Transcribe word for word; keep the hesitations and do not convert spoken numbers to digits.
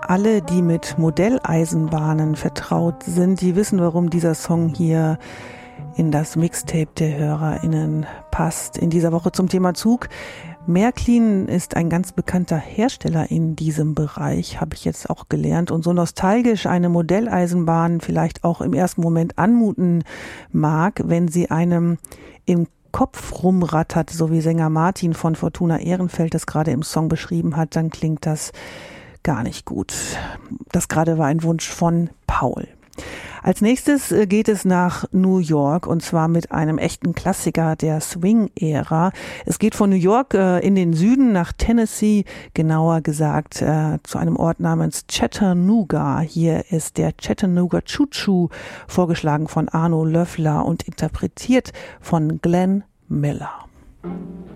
Alle, die mit Modelleisenbahnen vertraut sind, die wissen, warum dieser Song hier in das Mixtape der HörerInnen passt. In dieser Woche zum Thema Zug. Märklin ist ein ganz bekannter Hersteller in diesem Bereich, habe ich jetzt auch gelernt. Und so nostalgisch eine Modelleisenbahn vielleicht auch im ersten Moment anmuten mag, wenn sie einem im Kopf rumrattert, so wie Sänger Martin von Fortuna Ehrenfeld das gerade im Song beschrieben hat, dann klingt das gar nicht gut. Das gerade war ein Wunsch von Paul. Als nächstes geht es nach New York und zwar mit einem echten Klassiker der Swing-Ära. Es geht von New York äh, in den Süden nach Tennessee, genauer gesagt äh, zu einem Ort namens Chattanooga. Hier ist der Chattanooga Choo Choo, vorgeschlagen von Arno Löffler und interpretiert von Glenn Miller.